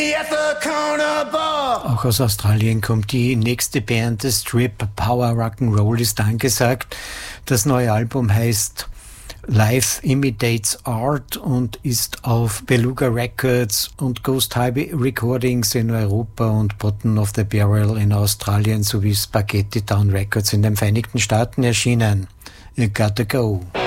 Auch aus Australien kommt die nächste Band, The Strip. Power Rock'n'Roll ist angesagt. Das neue Album heißt Life Imitates Art und ist auf Beluga Records und Ghost Highway Recordings in Europa und Bottom of the Barrel in Australien sowie Spaghetti Town Records in den Vereinigten Staaten erschienen. You gotta go.